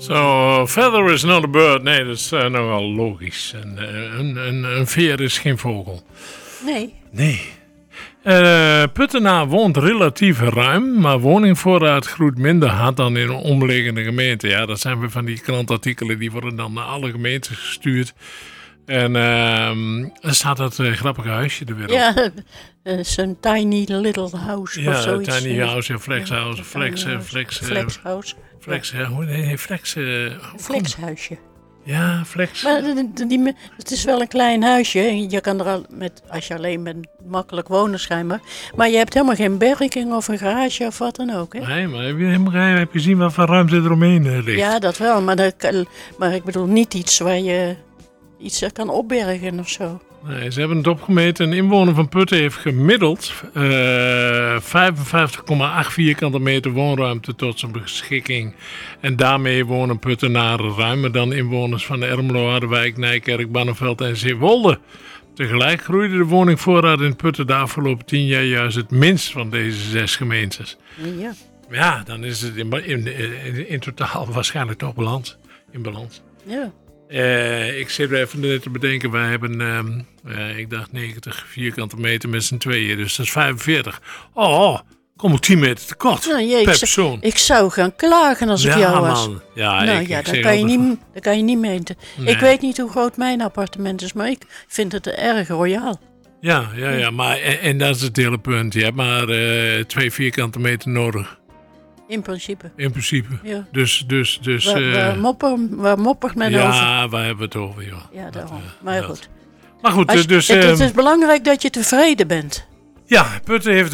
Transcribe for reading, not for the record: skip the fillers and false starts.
Zo, feather is not a bird. Nee, dat is nogal logisch. Een veer is geen vogel. Nee. Puttenaar woont relatief ruim, maar woningvoorraad groeit minder hard dan in omliggende gemeenten. Ja, dat zijn weer van die krantartikelen, die worden dan naar alle gemeentes gestuurd. En er staat dat grappige huisje er weer op. Ja, zo'n tiny little house of zoiets. Ja, tiny house, ja, flexhouse, flexhuisje. Ja, flex. Maar het is wel een klein huisje. Je kan er al als je alleen bent, makkelijk wonen schijnbaar. Maar je hebt helemaal geen berging of een garage of wat dan ook. Hè? Nee, maar heb je gezien wat voor ruimte er omheen ligt? Ja, dat wel. Maar ik bedoel niet iets waar je iets kan opbergen of zo. Nee, ze hebben het opgemeten. Een inwoner van Putten heeft gemiddeld 55,8 vierkante meter woonruimte tot zijn beschikking. En daarmee wonen Puttenaren ruimer dan inwoners van Ermelo, Harderwijk, Nijkerk, Barneveld en Zeewolde. Tegelijk groeide de woningvoorraad in Putten de afgelopen 10 jaar juist het minst van deze 6 gemeentes. Ja. Ja, dan is het in totaal waarschijnlijk toch in balans. Ja. Ik zit even net te bedenken, wij hebben, ik dacht 90 vierkante meter met z'n tweeën, dus dat is 45. Kom ik 10 meter tekort per persoon. Ik zou gaan klagen als ik jou was. Man. Ja, dat kan je niet meten. Nee. Ik weet niet hoe groot mijn appartement is, maar ik vind het erg royaal. Ja, maar en dat is het hele punt. Je hebt maar 2 vierkante meter nodig. In principe. Ja. Dus waar moppert men over? Ja, waar hebben we het over, joh. Ja, daarom. Maar goed. Maar goed, het is belangrijk dat je tevreden bent. Ja, Putten heeft